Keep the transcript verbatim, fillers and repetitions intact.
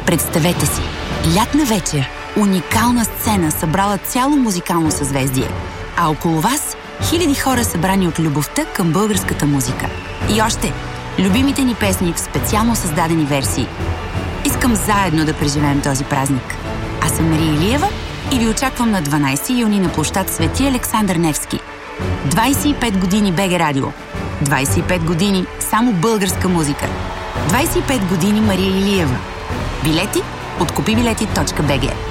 Представете си, лятна вечер, уникална сцена, събрала цяло музикално съзвездие, а около вас хиляди хора събрани от любовта към българската музика. И още, любимите ни песни в специално създадени версии. Искам заедно да преживеем този празник. Аз съм Мария Илиева и ви очаквам на дванайсети юни на площад Свети Александър Невски. двайсет и пет години БГ Радио. двайсет и пет години само българска музика. двайсет и пет години Мария Илиева. Билети от купи билети точка би джи.